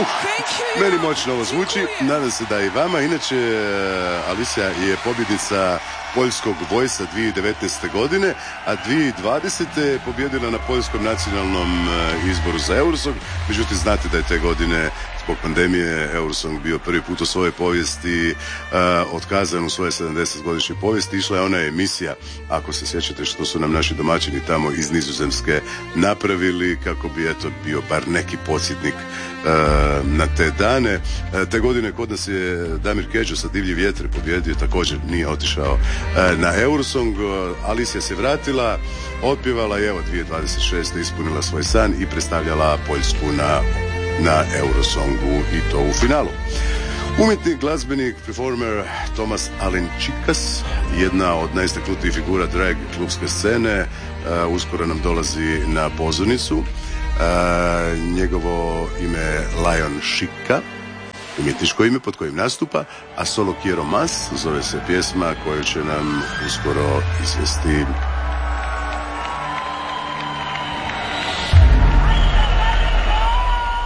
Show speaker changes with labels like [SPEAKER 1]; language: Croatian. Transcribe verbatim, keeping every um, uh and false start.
[SPEAKER 1] Uh, meni moćno ovo zvuči, nadam se da i vama. Inače, Alicija je pobjednica poljskog Voice-a dvije tisuće devetnaeste. godine, a dvije tisuće dvadesete. je pobjedila na poljskom nacionalnom izboru za Eurosong. Međutim, znate da je te godine zbog pandemije Eurosong bio prvi put u svojoj povijesti uh, otkazan u svoje sedamdesetogodišnje povijesti. Išla je ona emisija, ako se sjećate, što su nam naši domaćini tamo iz Nizozemske napravili, kako bi eto bio bar neki podsjetnik uh, na te dane. Uh, te godine kod nas je Damir Kedžo sa Divlji vjetre pobjedio, također nije otišao uh, na Eurosong. Uh, Alicija se vratila, otpjevala i evo dvije tisuće dvadeset šeste. ispunila svoj san i predstavljala Poljsku na na Eurosongu i to u finalu. Umjetnik, glazbenik, performer Tomas Alenčikas, jedna od najistaknutijih figura drag klubske scene, uh, uskoro nam dolazi na pozornicu. Uh, njegovo ime je Lion Šika, umjetničko ime pod kojim nastupa, a Solo Quiero Más zove se pjesma koju će nam uskoro izvesti